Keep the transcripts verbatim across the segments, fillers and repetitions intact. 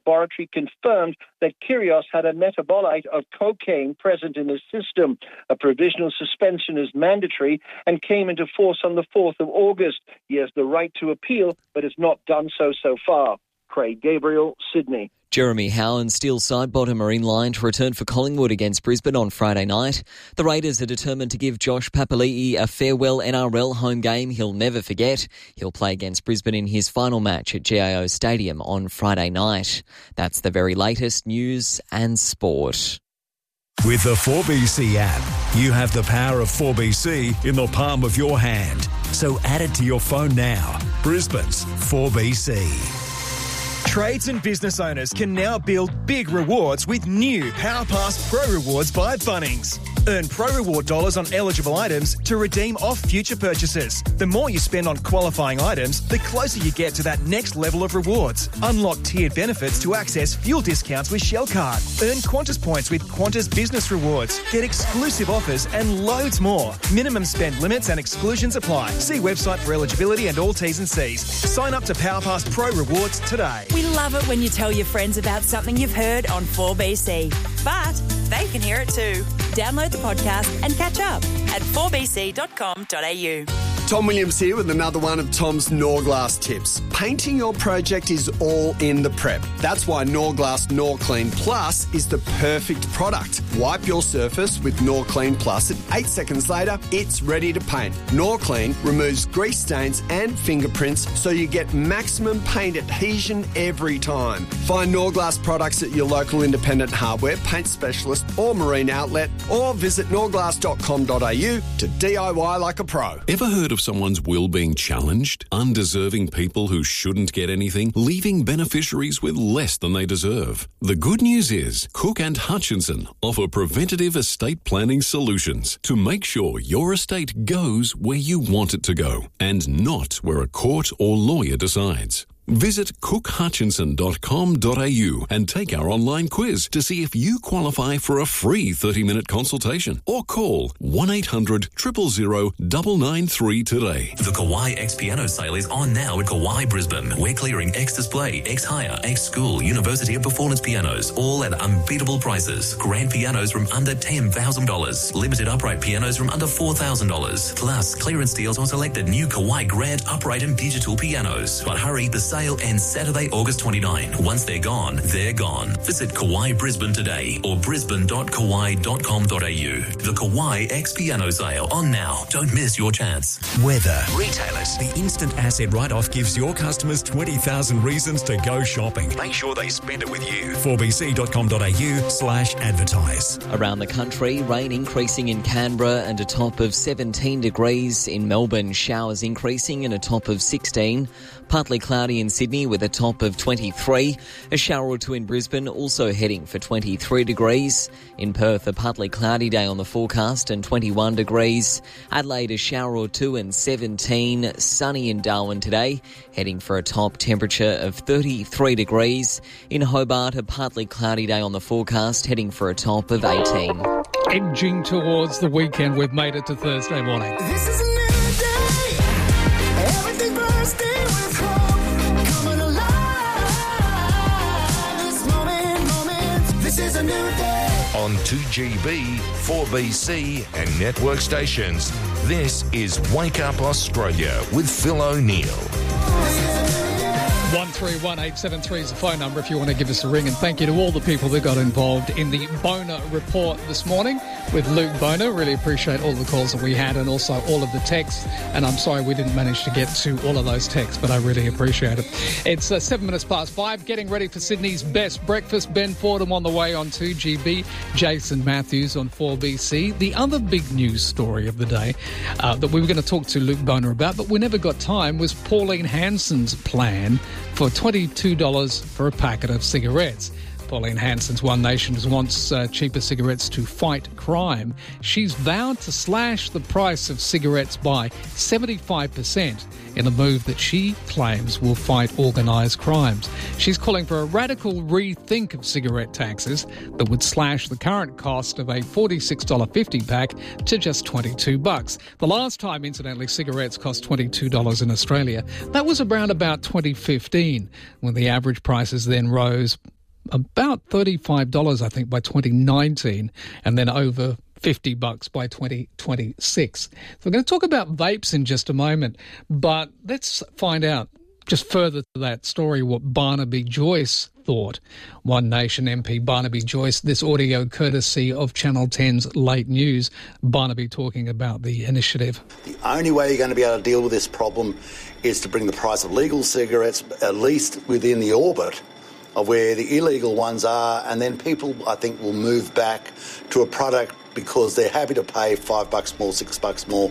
laboratory confirmed that Kyrgios had a metabolite of cocaine present in his system. A provisional suspension is mandatory and came into force on the fourth of August. He has the right to appeal, but has not done so so far. Craig Gabriel, Sydney. Jeremy Howe and Steelside bottom are in line to return for Collingwood against Brisbane on Friday night. The Raiders are determined to give Josh Papali'i a farewell N R L home game he'll never forget. He'll play against Brisbane in his final match at G A O Stadium on Friday night. That's the very latest news and sport. With the four B C app, you have the power of four B C in the palm of your hand. So add it to your phone now. Brisbane's four B C. Trades and business owners can now build big rewards with new PowerPass Pro Rewards by Bunnings. Earn Pro Reward dollars on eligible items to redeem off future purchases. The more you spend on qualifying items, the closer you get to that next level of rewards. Unlock tiered benefits to access fuel discounts with Shell Card. Earn Qantas points with Qantas Business Rewards. Get exclusive offers and loads more. Minimum spend limits and exclusions apply. See website for eligibility and all T's and C's. Sign up to PowerPass Pro Rewards today. We love it when you tell your friends about something you've heard on four B C. But they can hear it too. Download the podcast and catch up at four b c dot com dot a u. Tom Williams here with another one of Tom's Norglass tips. Painting your project is all in the prep. That's why Norglass Norclean Plus is the perfect product. Wipe your surface with Norclean Plus and eight seconds later, it's ready to paint. Norclean removes grease stains and fingerprints so you get maximum paint adhesion every time. Find Norglass products at your local independent hardware, paint specialist or marine outlet, or visit norglass dot com dot a u to D I Y like a pro. Ever heard of someone's will being challenged? Undeserving people who shouldn't get anything, leaving beneficiaries with less than they deserve. The good news is Cook and Hutchinson offer preventative estate planning solutions to make sure your estate goes where you want it to go and not where a court or lawyer decides. Visit cook hutchinson dot com dot a u and take our online quiz to see if you qualify for a free thirty-minute consultation, or call one eight hundred, zero zero zero, nine nine three today. The Kawai X Piano sale is on now at Kawai Brisbane. We're clearing X Display, X Hire, X School, University of Performance pianos, all at unbeatable prices. Grand pianos from under ten thousand dollars. Limited upright pianos from under four thousand dollars. Plus, clearance deals on selected new Kawai Grand upright and digital pianos. But hurry, the sale ends Saturday, August twenty-ninth. Once they're gone, they're gone. Visit Kawai Brisbane today or brisbane dot kawai dot com dot a u. The Kawai X Piano sale on now. Don't miss your chance. Weather. Retailers. The instant asset write-off gives your customers twenty thousand reasons to go shopping. Make sure they spend it with you. four b c dot com dot a u slash advertise. Around the country, rain increasing in Canberra and a top of seventeen degrees. In Melbourne, showers increasing and a top of sixteen. Partly cloudy in Sydney with a top of twenty-three. A shower or two in Brisbane, also heading for twenty-three degrees. In Perth, a partly cloudy day on the forecast and twenty-one degrees. Adelaide, a shower or two and seventeen. Sunny in Darwin today, heading for a top temperature of thirty-three degrees. In Hobart, a partly cloudy day on the forecast, heading for a top of eighteen. Edging towards the weekend, we've made it to Thursday morning. This is a new day. Everything bursting with hope. Coming alive. This moment, moment. This is a new day. On two G B, four B C and network stations, this is Wake Up Australia with Phil O'Neill. one three one eight seven three is the phone number if you want to give us a ring. And thank you to all the people that got involved in the Boner report this morning with Luke Boner. Really appreciate all the calls that we had and also all of the texts. And I'm sorry we didn't manage to get to all of those texts, but I really appreciate it. It's uh, seven minutes past five, getting ready for Sydney's best breakfast. Ben Fordham on the way on two G B, Jason Matthews on four B C. The other big news story of the day uh, that we were going to talk to Luke Boner about, but we never got time, was Pauline Hanson's plan for twenty-two dollars for a packet of cigarettes. Pauline Hanson's One Nation wants uh, cheaper cigarettes to fight crime. She's vowed to slash the price of cigarettes by seventy-five percent in a move that she claims will fight organised crimes. She's calling for a radical rethink of cigarette taxes that would slash the current cost of a forty-six dollars fifty pack to just twenty-two bucks. The last time, incidentally, cigarettes cost twenty-two dollars in Australia, that was around about twenty fifteen, when the average prices then rose about thirty-five dollars, I think, by twenty nineteen, and then over fifty bucks by twenty twenty-six. So we're going to talk about vapes in just a moment, but let's find out just further to that story what Barnaby Joyce thought. One Nation M P Barnaby Joyce, this audio courtesy of Channel ten's Late News. Barnaby talking about the initiative. The only way you're going to be able to deal with this problem is to bring the price of legal cigarettes at least within the orbit of where the illegal ones are, and then people, I think, will move back to a product because they're happy to pay five bucks more, six bucks more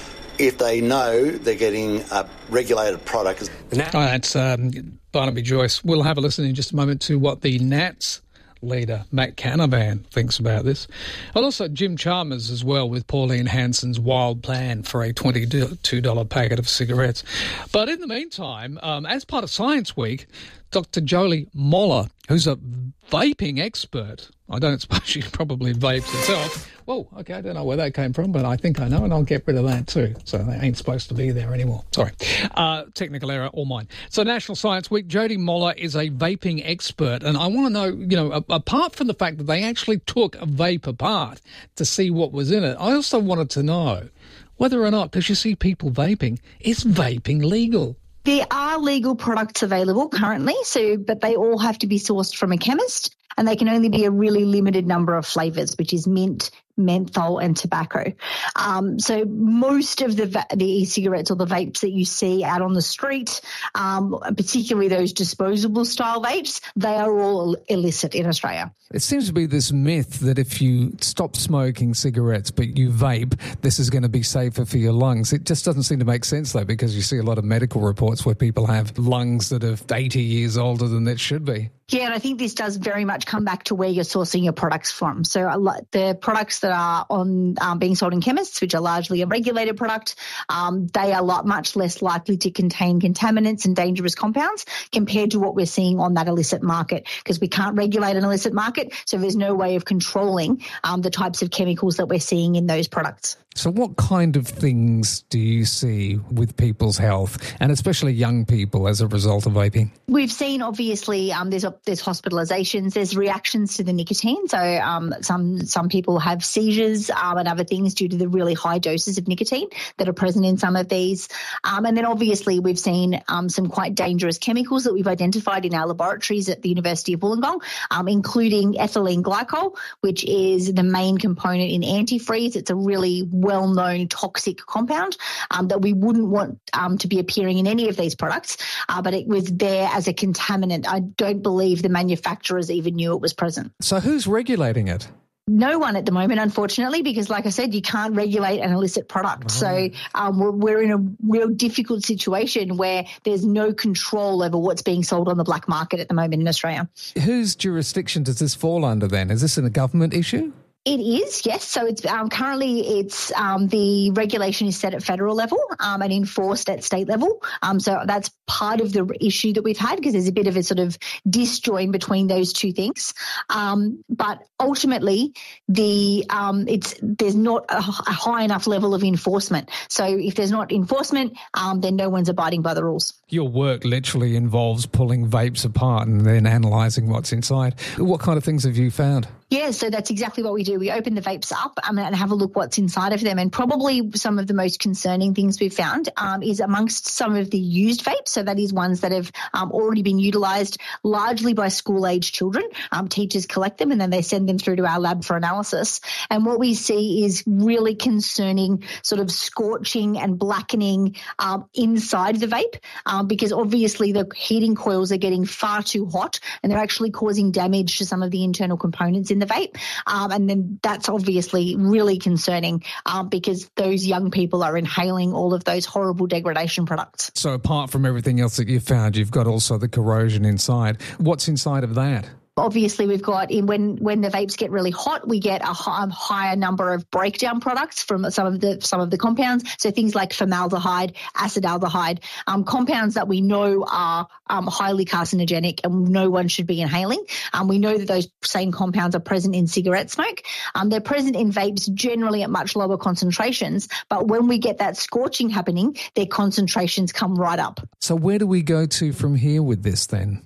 if they know they're getting a regulated product. Oh, that's um, Barnaby Joyce. We'll have a listen in just a moment to what the Nats leader, Matt Canavan, thinks about this. And also Jim Chalmers as well with Pauline Hanson's wild plan for a twenty-two dollars packet of cigarettes. But in the meantime, um, as part of Science Week, Doctor Jolie Moller, who's a vaping expert, I don't suppose she probably vapes herself. Whoa, okay, I don't know where that came from, but I think I know, and I'll get rid of that too. So they ain't supposed to be there anymore. Sorry. Uh, technical error, all mine. So National Science Week, Jodie Moller is a vaping expert, and I want to know, you know, a- apart from the fact that they actually took a vape apart to see what was in it, I also wanted to know whether or not, because you see people vaping, is vaping legal? There are legal products available currently, so but they all have to be sourced from a chemist, and they can only be a really limited number of flavours, which is mint, menthol and tobacco. Um, so most of the va- the e-cigarettes or the vapes that you see out on the street, um, particularly those disposable style vapes, they are all illicit in Australia. It seems to be this myth that if you stop smoking cigarettes but you vape, this is going to be safer for your lungs. It just doesn't seem to make sense, though, because you see a lot of medical reports where people have lungs that are eighty years older than it should be. Yeah, and I think this does very much come back to where you're sourcing your products from. So a lot, the products that are on um, being sold in chemists, which are largely a regulated product, um, they are lot, much less likely to contain contaminants and dangerous compounds compared to what we're seeing on that illicit market, because we can't regulate an illicit market, so there's no way of controlling um, the types of chemicals that we're seeing in those products. So what kind of things do you see with people's health, and especially young people, as a result of vaping? We've seen, obviously, um, there's there's hospitalisations, there's reactions to the nicotine. So um, some some people have seizures um, and other things due to the really high doses of nicotine that are present in some of these. Um, and then, obviously, we've seen um, some quite dangerous chemicals that we've identified in our laboratories at the University of Wollongong, um, including ethylene glycol, which is the main component in antifreeze. It's a really well-known toxic compound um, that we wouldn't want um, to be appearing in any of these products, uh, but it was there as a contaminant. I don't believe the manufacturers even knew it was present. So who's regulating it? No one at the moment, unfortunately, because like I said, you can't regulate an illicit product. Oh. So um, we're, we're in a real difficult situation where there's no control over what's being sold on the black market at the moment in Australia. Whose jurisdiction does this fall under then? Is this a government issue? It is, yes. So it's um, currently it's um, the regulation is set at federal level um, and enforced at state level. Um, so that's part of the issue that we've had, because there's a bit of a sort of disjoin between those two things. Um, but ultimately, the um, it's there's not a, a high enough level of enforcement. So if there's not enforcement, um, then no one's abiding by the rules. Your work literally involves pulling vapes apart and then analysing what's inside. What kind of things have you found? Yeah, so that's exactly what we do. We open the vapes up um, and have a look what's inside of them. And probably some of the most concerning things we've found um, is amongst some of the used vapes. So that is ones that have um, already been utilised largely by school-age children. Um, teachers collect them and then they send them through to our lab for analysis. And what we see is really concerning sort of scorching and blackening um, inside the vape um, because obviously the heating coils are getting far too hot and they're actually causing damage to some of the internal components in the vape. Um, and then that's obviously really concerning um, because those young people are inhaling all of those horrible degradation products. So apart from everything else that you've found, you've got also the corrosion inside. What's inside of that? Obviously, we've got in when when the vapes get really hot, we get a high, higher number of breakdown products from some of the some of the compounds. So things like formaldehyde, acetaldehyde, um, compounds that we know are um, highly carcinogenic and no one should be inhaling. Um, we know that those same compounds are present in cigarette smoke. Um, they're present in vapes generally at much lower concentrations, but when we get that scorching happening, their concentrations come right up. So where do we go to from here with this then?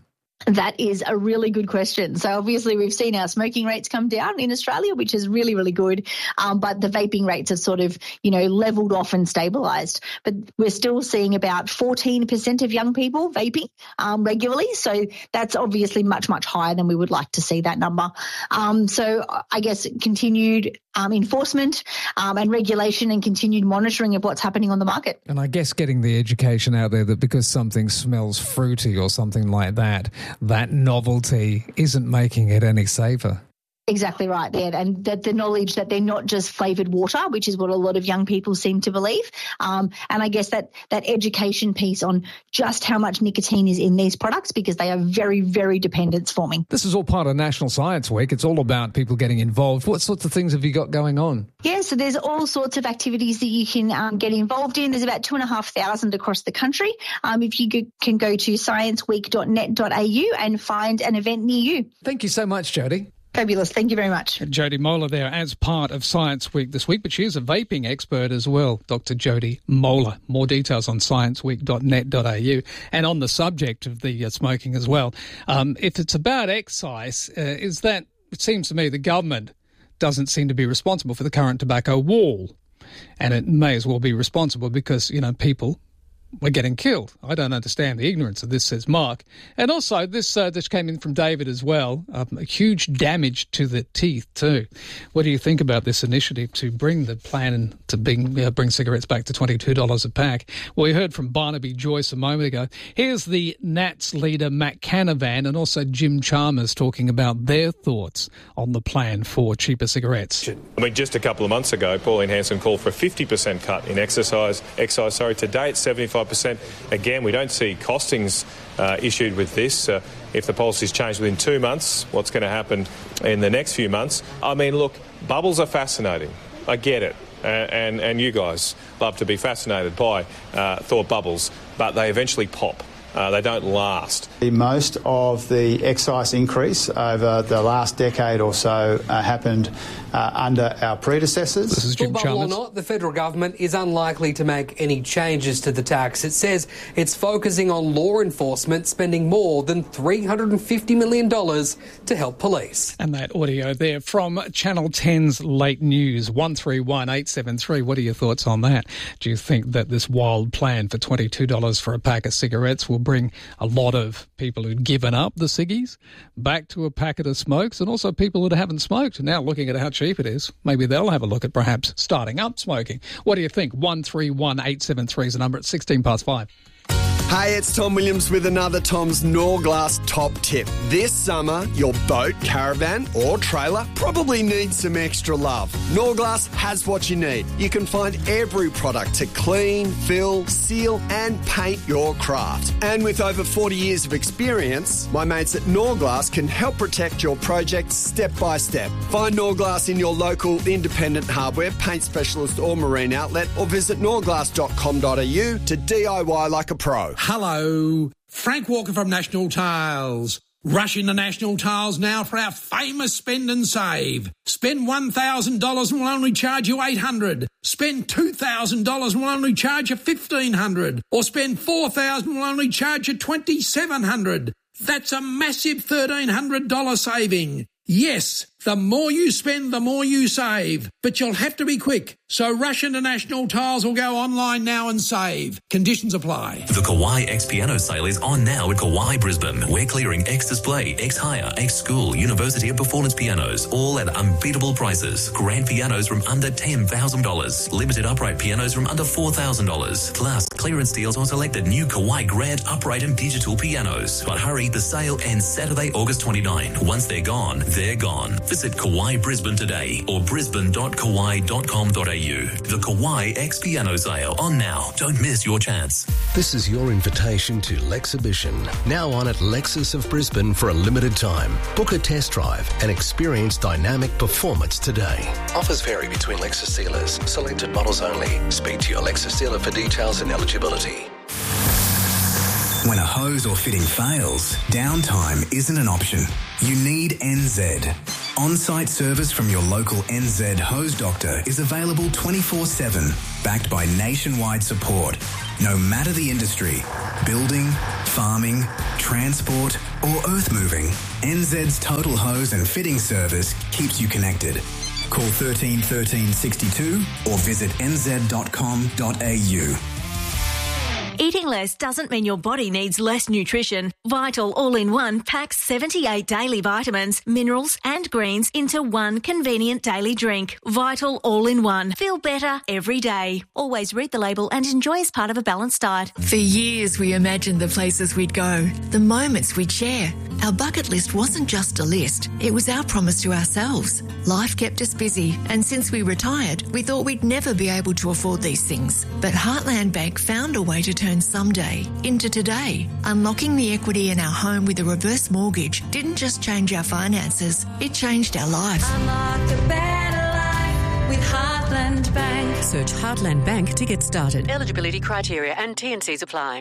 That is a really good question. So obviously we've seen our smoking rates come down in Australia, which is really, really good. Um, but the vaping rates have sort of, you know, leveled off and stabilised. But we're still seeing about fourteen percent of young people vaping um, regularly. So that's obviously much, much higher than we would like to see that number. Um, so I guess continued um, enforcement um, and regulation and continued monitoring of what's happening on the market. And I guess getting the education out there that because something smells fruity or something like that, that novelty isn't making it any safer. Exactly right, yeah, and that the knowledge that they're not just flavoured water, which is what a lot of young people seem to believe, um, and I guess that that education piece on just how much nicotine is in these products because they are very, very dependence forming. This is all part of National Science Week. It's all about people getting involved. What sorts of things have you got going on? Yeah, so there's all sorts of activities that you can um, get involved in. There's about two and a half thousand across the country. Um, if you go, can go to science week dot net dot a u and find an event near you. Thank you so much, Jody. Fabulous. Thank you very much. Jody Moeller there as part of Science Week this week, but she is a vaping expert as well, Doctor Jody Moeller. More details on science week dot net dot a u. And on the subject of the uh, smoking as well, um, if it's about excise, uh, is that, it seems to me, the government doesn't seem to be responsible for the current tobacco wall. And it may as well be responsible because, you know, people we're getting killed. I don't understand the ignorance of this, says Mark. And also, this uh, this came in from David as well, um, a huge damage to the teeth too. What do you think about this initiative to bring the plan to bring, uh, bring cigarettes back to twenty-two dollars a pack? Well, we heard from Barnaby Joyce a moment ago. Here's the Nats leader, Matt Canavan, and also Jim Chalmers talking about their thoughts on the plan for cheaper cigarettes. I mean, just a couple of months ago, Pauline Hanson called for a fifty percent cut in exercise, excise. Sorry, today it's seventy-five percent. Again, we don't see costings uh, issued with this. Uh, if the policies change within two months, what's going to happen in the next few months? I mean, look, bubbles are fascinating. I get it. Uh, and, and you guys love to be fascinated by uh, thought bubbles, but they eventually pop. Uh, they don't last. Most of the excise increase over the last decade or so uh, happened uh, under our predecessors. This is Jim Full bubble or not, the federal government is unlikely to make any changes to the tax. It says it's focusing on law enforcement, spending more than three hundred fifty million dollars to help police. And that audio there from Channel ten's Late News, one three one eight seven three. What are your thoughts on that? Do you think that this wild plan for twenty-two dollars for a pack of cigarettes will bring a lot of people who'd given up the ciggies back to a packet of smokes, and also people that haven't smoked now looking at how cheap it is? Maybe they'll have a look at perhaps starting up smoking. What do you think? one three one eight seven three is the number at sixteen past five. Hey, it's Tom Williams with another Tom's Norglass top tip. This summer, your boat, caravan or trailer probably needs some extra love. Norglass has what you need. You can find every product to clean, fill, seal and paint your craft. And with over forty years of experience, my mates at Norglass can help protect your project step by step. Find Norglass in your local independent hardware, paint specialist or marine outlet, or visit norglass dot com dot a u to D I Y like a pro. Hello, Frank Walker from National Tiles. Rush into National Tiles now for our famous spend and save. Spend one thousand dollars and we'll only charge you eight hundred dollars. Spend two thousand dollars and we'll only charge you fifteen hundred dollars. Or spend four thousand dollars and we'll only charge you twenty-seven hundred dollars. That's a massive thirteen hundred dollars saving. Yes, the more you spend, the more you save. But you'll have to be quick. So rush into National Tiles or go online now and save. Conditions apply. The Kauai X Piano sale is on now at Kauai Brisbane. We're clearing X Display, X Hire, X School, University of Performance pianos, all at unbeatable prices. Grand pianos from under ten thousand dollars. Limited upright pianos from under four thousand dollars. Plus, clearance deals on selected new Kauai Grand upright and digital pianos. But hurry, the sale ends Saturday, August twenty-ninth. Once they're gone, they're gone. Visit Kauai Brisbane today or brisbane dot kauai dot com dot a u. The Kauai X Piano sale on now. Don't miss your chance. This is your invitation to Lexhibition, now on at Lexus of Brisbane for a limited time. Book a test drive and experience dynamic performance today. Offers vary between Lexus dealers. Selected models only. Speak to your Lexus dealer for details and eligibility. When a hose or fitting fails, downtime isn't an option. You need N Z. On-site service from your local N Z hose doctor is available twenty-four seven, backed by nationwide support. No matter the industry, building, farming, transport or earth moving, N Z's Total Hose and Fitting Service keeps you connected. Call thirteen thirteen sixty-two or visit n z dot com dot a u. Eating less doesn't mean your body needs less nutrition. Vital All-in-One packs seventy-eight daily vitamins, minerals and greens into one convenient daily drink. Vital All-in-One. Feel better every day. Always read the label and enjoy as part of a balanced diet. For years we imagined the places we'd go, the moments we'd share. Our bucket list wasn't just a list, it was our promise to ourselves. Life kept us busy, and since we retired, we thought we'd never be able to afford these things. But Heartland Bank found a way to turn someday into today. Unlocking the equity in our home with a reverse mortgage didn't just change our finances, it changed our lives. Unlock a better life with Heartland Bank. Search Heartland Bank to get started. Eligibility criteria and T and Cs apply.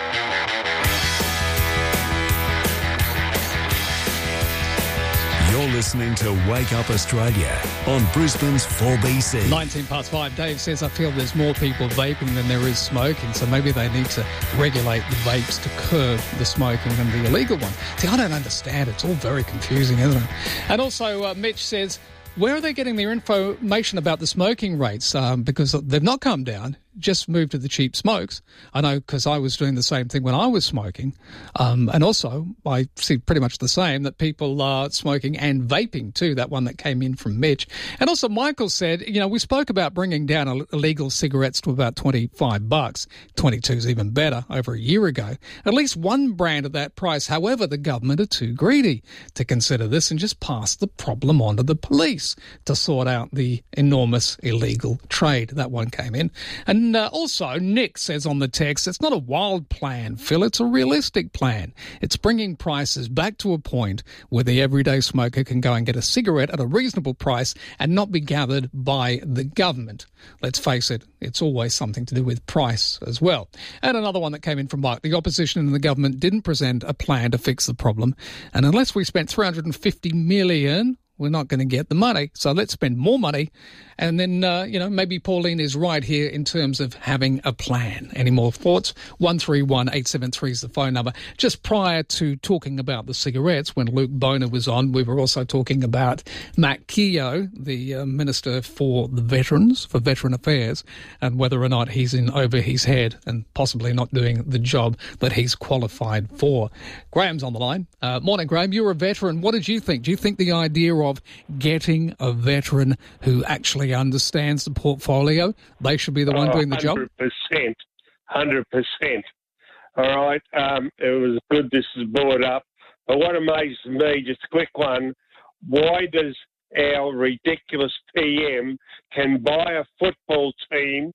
You're listening to Wake Up Australia on Brisbane's four B C. nineteen past five. Dave says, I feel there's more people vaping than there is smoking, so maybe they need to regulate the vapes to curb the smoking and the illegal one. See, I don't understand. It's all very confusing, isn't it? And also, uh, Mitch says, where are they getting their information about the smoking rates? Um, because they've not come down. Just moved to the cheap smokes. I know because I was doing the same thing when I was smoking. Um, and also, I see pretty much the same, that people are smoking and vaping too, that one that came in from Mitch. And also, Michael said, you know, we spoke about bringing down illegal cigarettes to about twenty-five bucks. twenty-two is even better, over a year ago. At least one brand at that price. However, the government are too greedy to consider this and just pass the problem on to the police to sort out the enormous illegal trade. That one came in. And And uh, also, Nick says on the text, it's not a wild plan, Phil, it's a realistic plan. It's bringing prices back to a point where the everyday smoker can go and get a cigarette at a reasonable price and not be gathered by the government. Let's face it, it's always something to do with price as well. And another one that came in from Mike, the opposition and the government didn't present a plan to fix the problem. And unless we spent three hundred fifty million dollars, we're not going to get the money. So let's spend more money. And then, uh, you know, maybe Pauline is right here in terms of having a plan. Any more thoughts? one three one eight seven three is the phone number. Just prior to talking about the cigarettes, when Luke Boner was on, we were also talking about Matt Keogh, the uh, Minister for the Veterans, for Veteran Affairs, and whether or not he's in over his head and possibly not doing the job that he's qualified for. Graham's on the line. Uh, morning, Graham. You're a veteran. What did you think? Do you think the idea of getting a veteran who actually understands the portfolio, they should be the one oh, doing the job? one hundred percent. one hundred percent. All right. Um, it was good this is brought up. But what amazes me, just a quick one, why does our ridiculous P M can buy a football team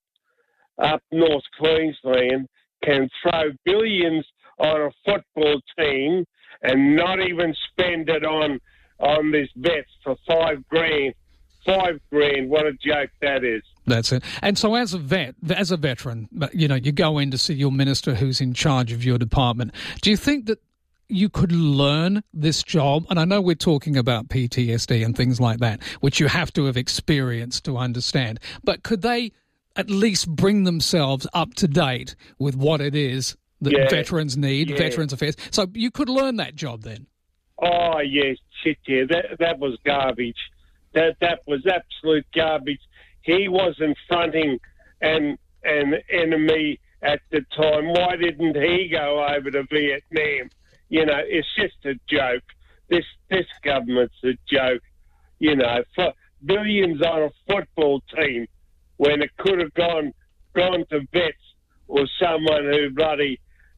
up North Queensland, can throw billions on a football team and not even spend it on on this vets for five grand. Five grand, what a joke that is. That's it. And so as a vet, as a veteran, you know, you go in to see your minister who's in charge of your department. Do you think that you could learn this job? And I know we're talking about P T S D and things like that, which you have to have experienced to understand. But could they at least bring themselves up to date with what it is that yeah. veterans need, yeah. Veterans Affairs? So you could learn that job then? Oh, yes, shit, yeah. That, that was garbage. That that was absolute garbage. He wasn't fronting an an enemy at the time. Why didn't he go over to Vietnam? You know, it's just a joke. This this government's a joke. You know, for billions on a football team when it could have gone gone to vets or someone who bloody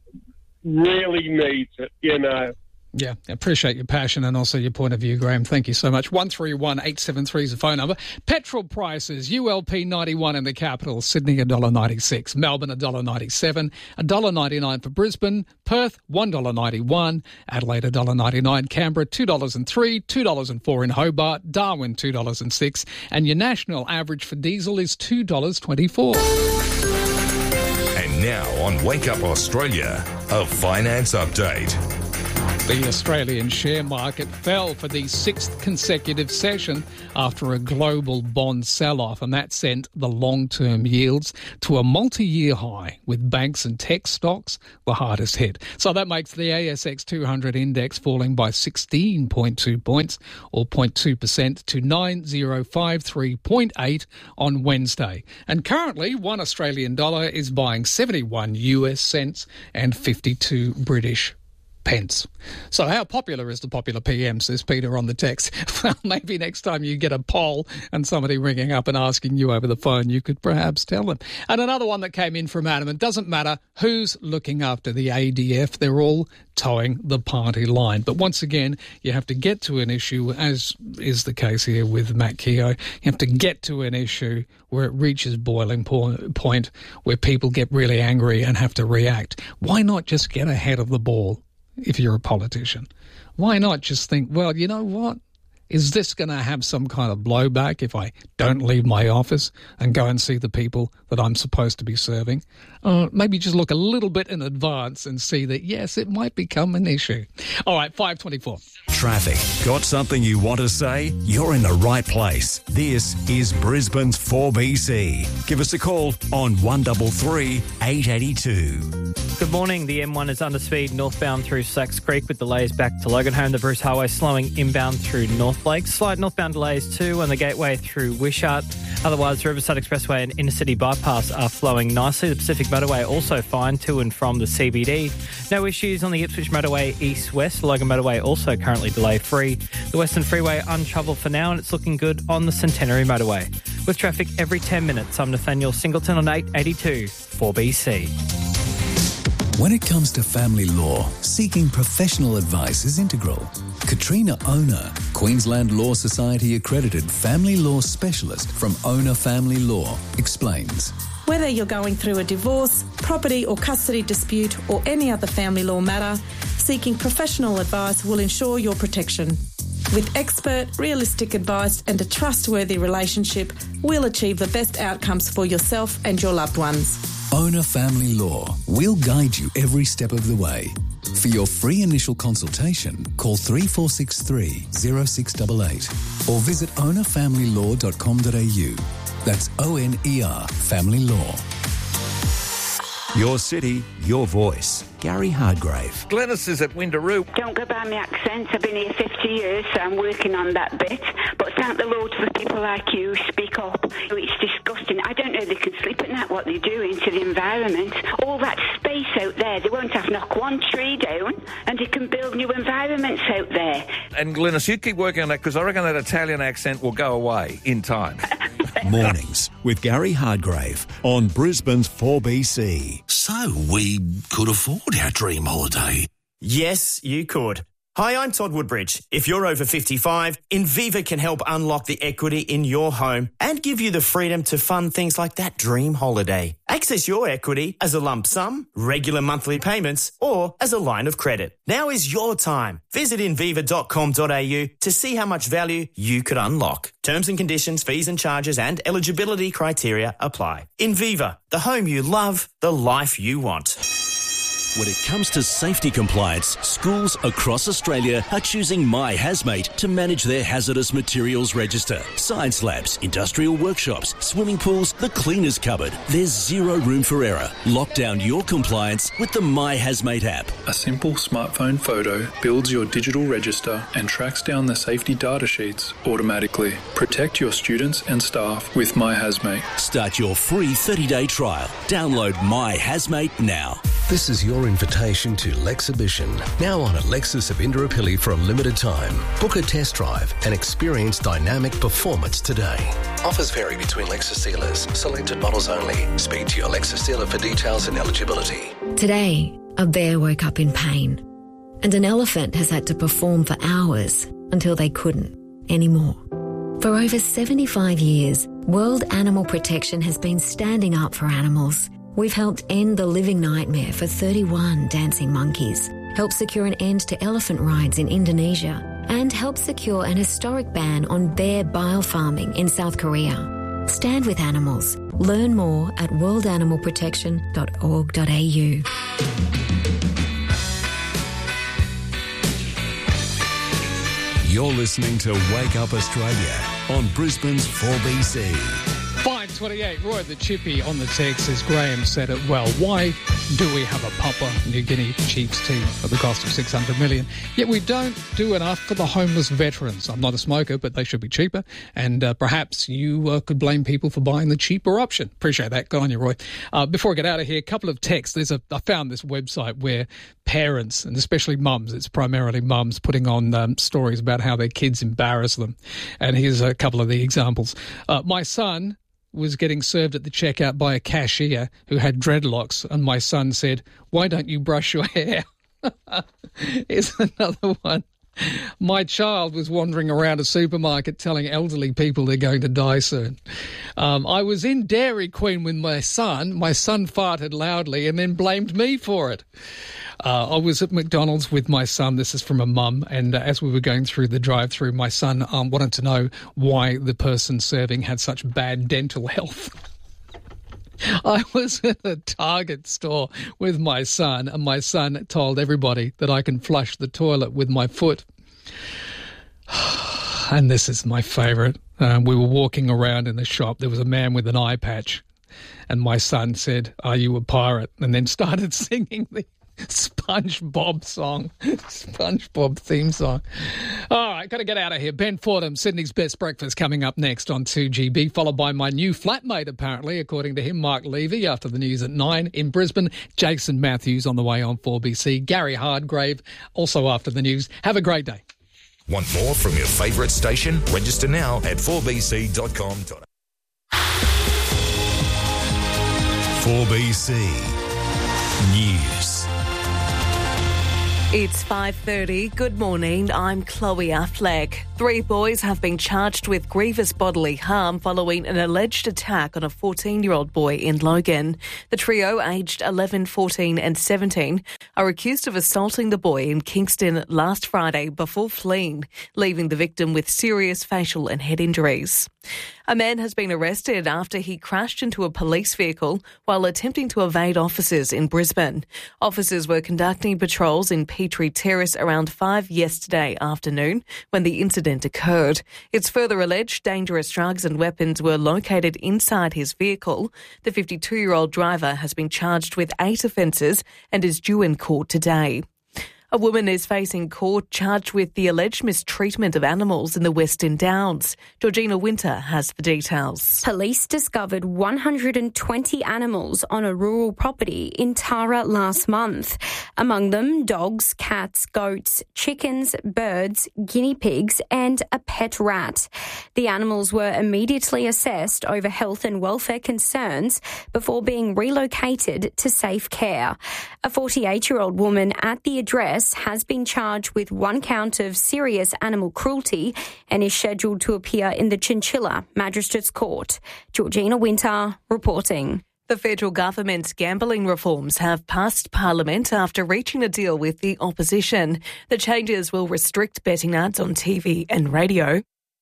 really needs it. You know. Yeah, appreciate your passion and also your point of view, Graham. Thank you so much. one three one eight seven three is the phone number. Petrol prices, U L P ninety-one in the capital, Sydney one dollar ninety-six, Melbourne one dollar ninety-seven, one dollar ninety-nine for Brisbane, Perth one dollar ninety-one, Adelaide one dollar ninety-nine, Canberra two dollars and three, two dollars and four in Hobart, Darwin two dollars and six, and your national average for diesel is two dollars twenty-four. And now on Wake Up Australia, a finance update. The Australian share market fell for the sixth consecutive session after a global bond sell-off, and that sent the long-term yields to a multi-year high, with banks and tech stocks the hardest hit. So that makes the A S X two hundred index falling by sixteen point two points, or zero point two percent, to nine thousand fifty-three point eight on Wednesday. And currently, one Australian dollar is buying seventy-one U S cents and fifty-two British pence. So how popular is the popular P M, says Peter on the text. Well, maybe next time you get a poll and somebody ringing up and asking you over the phone, you could perhaps tell them. And another one that came in from Adam, it doesn't matter who's looking after the A D F, they're all towing the party line. But once again, you have to get to an issue, as is the case here with Matt Keogh, you have to get to an issue where it reaches boiling point, where people get really angry and have to react. Why not just get ahead of the ball? If you're a politician, why not just think, well, you know what? Is this going to have some kind of blowback if I don't leave my office and go and see the people that I'm supposed to be serving? Or maybe just look a little bit in advance and see that, yes, it might become an issue. All right, five twenty-four. Traffic. Got something you want to say? You're in the right place. This is Brisbane's four B C. Give us a call on one three three, eight eight two. Good morning. The M one is under speed northbound through Sacks Creek with delays back to Loganholme. The Bruce Highway slowing inbound through North Lakes. Slight northbound delays too on the Gateway through Wishart. Otherwise, Riverside Expressway and Intercity Bypass are flowing nicely. The Pacific Motorway also fine to and from the C B D. No issues on the Ipswich Motorway east-west. Logan Motorway also currently delay-free. The Western Freeway untroubled for now, and it's looking good on the Centenary Motorway. With traffic every ten minutes, I'm Nathaniel Singleton on eight eighty-two four B C. When it comes to family law, seeking professional advice is integral. Katrina Ona, Queensland Law Society accredited family law specialist from Ona Family Law, explains. Whether you're going through a divorce, property or custody dispute, or any other family law matter, seeking professional advice will ensure your protection. With expert, realistic advice and a trustworthy relationship, we'll achieve the best outcomes for yourself and your loved ones. Ona Family Law. We'll guide you every step of the way. For your free initial consultation, call three four six three, zero six eight eight or visit ona family law dot com dot a u. That's O N E R Family Law. Your city, your voice. Gary Hardgrave. Glenys is at Windaroo. Don't go by my accent. I've been here fifty years, so I'm working on that bit. But thank the Lord for people like you who speak up. It's disgusting. I don't know if they can sleep at night, what they're doing to the environment. All that space out there, they won't have knock one tree down, and they can build new environments out there. And Glenys, you keep working on that, because I reckon that Italian accent will go away in time. Mornings with Gary Hardgrave on Brisbane's four B C. So we could afford our dream holiday. Yes, you could. Hi, I'm Todd Woodbridge. If you're over fifty-five, Inviva can help unlock the equity in your home and give you the freedom to fund things like that dream holiday. Access your equity as a lump sum, regular monthly payments, or as a line of credit. Now is your time. Visit inviva dot com dot a u to see how much value you could unlock. Terms and conditions, fees and charges, and eligibility criteria apply. Inviva, the home you love, the life you want. When it comes to safety compliance, schools across Australia are choosing My Hazmate to manage their hazardous materials register. Science labs, industrial workshops, swimming pools, the cleaners cupboard. There's zero room for error. Lock down your compliance with the My Hazmate app. A simple smartphone photo builds your digital register and tracks down the safety data sheets automatically. Protect your students and staff with My Hazmate. Start your free thirty-day trial. Download My Hazmate now. This is your invitation to Lexhibition, now on at Lexus of Indooroopilly for a limited time. Book a test drive and experience dynamic performance today. Offers vary between Lexus dealers. Selected models only. Speak to your Lexus dealer for details and eligibility. Today, a bear woke up in pain, and an elephant has had to perform for hours until they couldn't anymore. For over seventy-five years, World Animal Protection has been standing up for animals. We've helped end the living nightmare for thirty-one dancing monkeys, helped secure an end to elephant rides in Indonesia, and helped secure an historic ban on bear bile farming in South Korea. Stand with animals. Learn more at world animal protection dot org dot a u. You're listening to Wake Up Australia on Brisbane's four B C. five twenty-eight, Roy the Chippy on the text says, Graham said it well. Why do we have a Papua New Guinea Chiefs team at the cost of six hundred million dollars? Yet we don't do enough for the homeless veterans. I'm not a smoker, but they should be cheaper. And uh, perhaps you uh, could blame people for buying the cheaper option. Appreciate that. Go on you, Roy. Uh, before I get out of here, a couple of texts. There's a, I found this website where parents, and especially mums, it's primarily mums, putting on um, stories about how their kids embarrass them. And here's a couple of the examples. Uh, my son was getting served at the checkout by a cashier who had dreadlocks, and my son said, "Why don't you brush your hair?" Here's another one. My child was wandering around a supermarket telling elderly people they're going to die soon. Um, I was in Dairy Queen with my son. My son farted loudly and then blamed me for it. Uh, I was at McDonald's with my son. This is from a mum. And uh, as we were going through the drive-through, my son um, wanted to know why the person serving had such bad dental health. I was at a Target store with my son, and my son told everybody that I can flush the toilet with my foot. And this is my favourite. Um, we were walking around in the shop. There was a man with an eye patch, and my son said, "Are you a pirate?" And then started singing the SpongeBob song, SpongeBob theme song. All right, got to get out of here. Ben Fordham, Sydney's Best Breakfast, coming up next on two G B, followed by my new flatmate, apparently, according to him, Mark Levy, after the news at nine in Brisbane. Jason Matthews on the way on four B C. Gary Hardgrave, also after the news. Have a great day. Want more from your favourite station? Register now at four b c dot com dot a u. four B C News. It's five thirty. Good morning. I'm Chloe Affleck. Three boys have been charged with grievous bodily harm following an alleged attack on a fourteen-year-old boy in Logan. The trio, aged eleven, fourteen and seventeen, are accused of assaulting the boy in Kingston last Friday before fleeing, leaving the victim with serious facial and head injuries. A man has been arrested after he crashed into a police vehicle while attempting to evade officers in Brisbane. Officers were conducting patrols in Petrie Terrace around five yesterday afternoon when the incident occurred. It's further alleged dangerous drugs and weapons were located inside his vehicle. The fifty-two-year-old driver has been charged with eight offences and is due in court today. A woman is facing court charged with the alleged mistreatment of animals in the Western Downs. Georgina Winter has the details. Police discovered one hundred twenty animals on a rural property in Tara last month. Among them, dogs, cats, goats, chickens, birds, guinea pigs and a pet rat. The animals were immediately assessed over health and welfare concerns before being relocated to safe care. A forty-eight-year-old woman at the address has been charged with one count of serious animal cruelty and is scheduled to appear in the Chinchilla Magistrates Court. Georgina Winter reporting. The federal government's gambling reforms have passed Parliament after reaching a deal with the opposition. The changes will restrict betting ads on T V and radio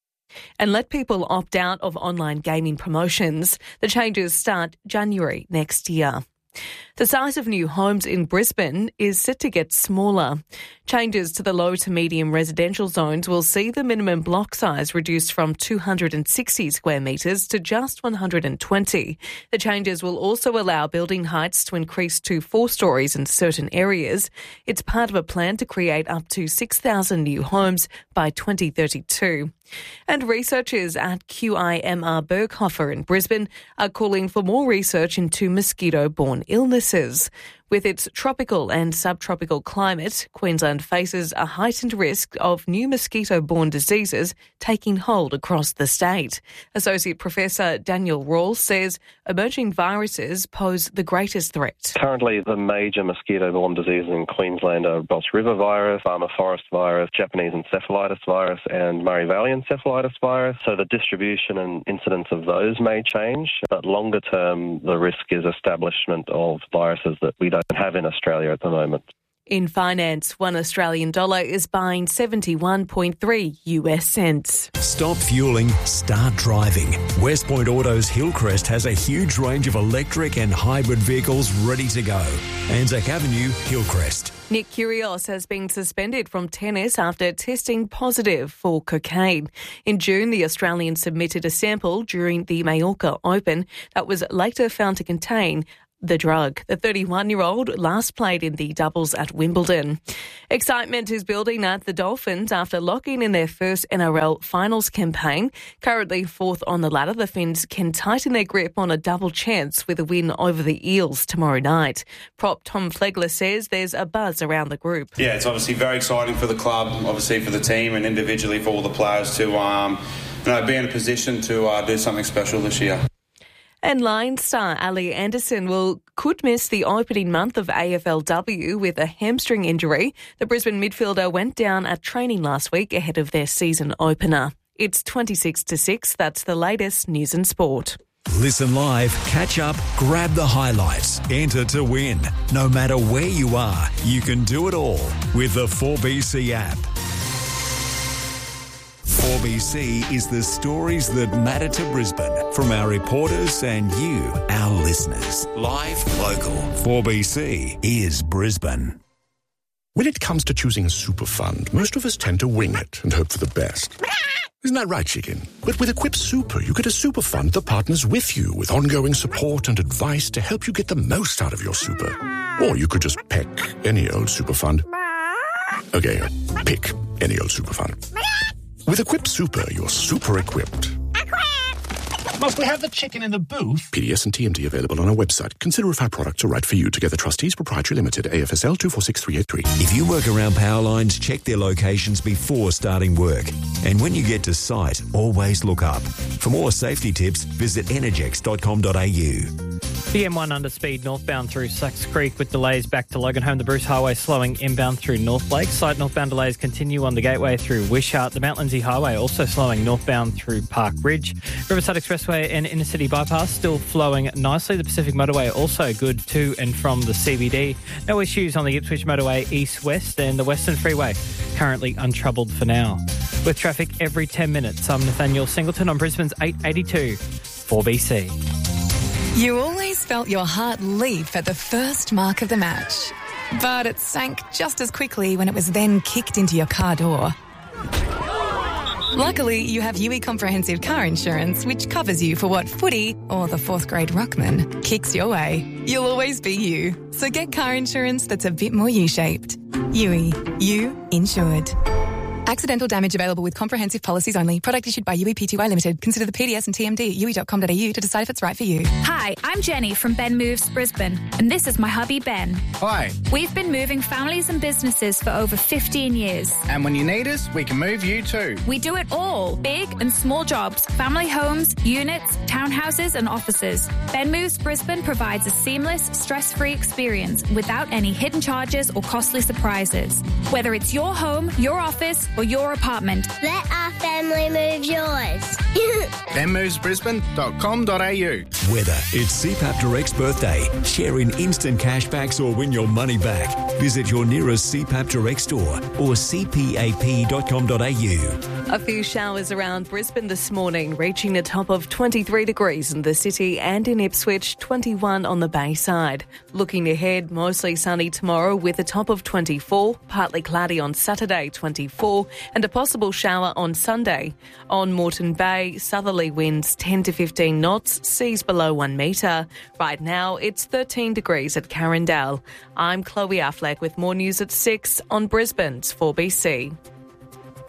and let people opt out of online gaming promotions. The changes start January next year. The size of new homes in Brisbane is set to get smaller. Changes to the low to medium residential zones will see the minimum block size reduced from two hundred sixty square metres to just one hundred twenty. The changes will also allow building heights to increase to four storeys in certain areas. It's part of a plan to create up to six thousand new homes by twenty thirty-two. And researchers at Q I M R Berghofer in Brisbane are calling for more research into mosquito-borne illnesses. With its tropical and subtropical climate, Queensland faces a heightened risk of new mosquito-borne diseases taking hold across the state. Associate Professor Daniel Rawls says emerging viruses pose the greatest threat. Currently, the major mosquito-borne diseases in Queensland are Ross River virus, Farmer Forest virus, Japanese encephalitis virus and Murray Valley encephalitis virus. So the distribution and incidence of those may change, but longer term, the risk is establishment of viruses that we don't have in Australia at the moment. In finance, one Australian dollar is buying seventy-one point three U S cents. Stop fueling, start driving. West Point Auto's Hillcrest has a huge range of electric and hybrid vehicles ready to go. Anzac Avenue, Hillcrest. Nick Kyrgios has been suspended from tennis after testing positive for cocaine. In June, the Australian submitted a sample during the Mallorca Open that was later found to contain the drug. The thirty-one-year-old last played in the doubles at Wimbledon. Excitement is building at the Dolphins after locking in their first N R L finals campaign. Currently fourth on the ladder, the Finns can tighten their grip on a double chance with a win over the Eels tomorrow night. Prop Tom Flegler says there's a buzz around the group. Yeah, it's obviously very exciting for the club, obviously for the team and individually for all the players to um, you know, be in a position to uh, do something special this year. And Lions star Ali Anderson will could miss the opening month of A F L W with a hamstring injury. The Brisbane midfielder went down at training last week ahead of their season opener. It's twenty-six to six. That's the latest news and sport. Listen live, catch up, grab the highlights, enter to win. No matter where you are, you can do it all with the four B C app. four B C is the stories that matter to Brisbane from our reporters and you, our listeners. Live, local. four B C is Brisbane. When it comes to choosing a super fund, most of us tend to wing it and hope for the best. Isn't that right, chicken? But with Equip Super, you get a super fund that partners with you with ongoing support and advice to help you get the most out of your super. Or you could just pick any old super fund. Okay, pick any old super fund. With Equip Super, you're super equipped. Must we have the chicken in the booth? P D S and T M D available on our website. Consider if our products are right for you. Together Trustees Proprietary Limited, A F S L two four six three eight three. If you work around power lines, check their locations before starting work. And when you get to site, always look up. For more safety tips, visit energex dot com dot a u. The M one underspeed northbound through Sacks Creek with delays back to Loganholme. The Bruce Highway slowing inbound through North Lake. Slight northbound delays continue on the Gateway through Wishart. The Mount Lindesay Highway also slowing northbound through Park Ridge. Riverside Expressway and Inner City Bypass still flowing nicely. The Pacific Motorway also good to and from the C B D. No issues on the Ipswich Motorway east-west, and the Western Freeway currently untroubled for now. With traffic every ten minutes, I'm Nathaniel Singleton on Brisbane's eight eighty-two four B C. You always felt your heart leap at the first mark of the match, but it sank just as quickly when it was then kicked into your car door. Luckily, you have U E Comprehensive Car Insurance, which covers you for what footy or the fourth grade ruckman kicks your way. You'll always be you, so get car insurance that's a bit more U-shaped. U E, you insured. Accidental damage available with comprehensive policies only. Product issued by U E P T Y Limited. Consider the P D S and T M D at u e dot com dot a u to decide if it's right for you. Hi, I'm Jenny from Ben Moves Brisbane, and this is my hubby Ben. Hi. We've been moving families and businesses for over fifteen years. And when you need us, we can move you too. We do it all. Big and small jobs, family homes, units, townhouses and offices. Ben Moves Brisbane provides a seamless, stress-free experience without any hidden charges or costly surprises. Whether it's your home, your office or your apartment. Let our family move yours. ben moves brisbane dot com dot a u. Whether it's C PAP Direct's birthday, share in instant cashbacks or win your money back, visit your nearest C PAP Direct store or c p a p dot com dot a u. A few showers around Brisbane this morning, reaching a top of twenty-three degrees in the city and in Ipswich, twenty-one on the Bayside. Looking ahead, mostly sunny tomorrow with a top of twenty-four, partly cloudy on Saturday, twenty-four, and a possible shower on Sunday. On Moreton Bay, southerly winds ten to fifteen knots, seas below one metre. Right now, it's thirteen degrees at Carindale. I'm Chloe Affleck with more news at six on Brisbane's four B C.